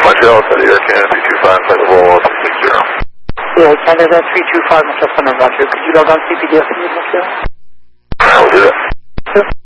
Montreal, Air Canada 325, flight level 360. Yeah, Canada 325, Montreal, Roger. Could you log on CPDS in Montreal? I'll do that.